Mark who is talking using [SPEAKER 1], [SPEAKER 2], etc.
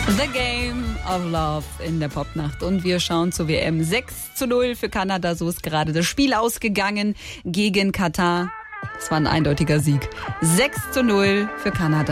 [SPEAKER 1] The Game of Love in der Popnacht. Und wir schauen zur WM 6:0 für Kanada. So ist gerade das Spiel ausgegangen gegen Katar. Es war ein eindeutiger Sieg. 6:0 für Kanada.